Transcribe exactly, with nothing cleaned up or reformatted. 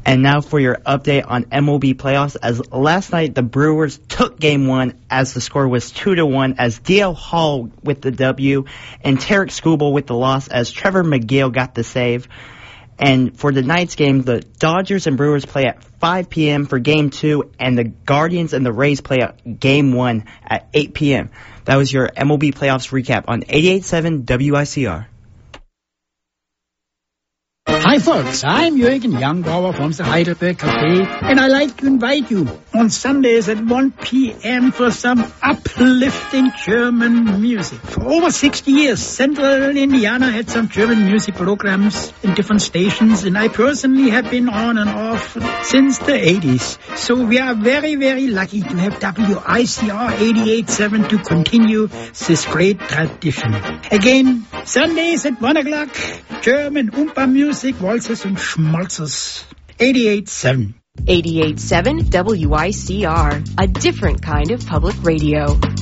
And now for your update on M L B playoffs. As last night, the Brewers took game one as the score was two to one as D L Hall with the W and Tarek Skubal with the loss as Trevor McGill got the save. And for tonight's game, the Dodgers and Brewers play at five p.m. for game two, and the Guardians and the Rays play at game one at eight p.m. That was your M L B playoffs recap on eighty-eight point seven W I C R. Hi folks, I'm Jürgen Youngbauer from the Heidelberg Café, and I'd like to invite you on Sundays at one p.m. for some uplifting German music. For over sixty years, Central Indiana had some German music programs in different stations, and I personally have been on and off since the eighties. So we are very, very lucky to have W I C R eighty-eight point seven to continue this great tradition. Again, Sundays at one o'clock, German Oompa music, waltzes and schmaltzes. eighty-eight point seven. eighty-eight point seven W I C R, a different kind of public radio.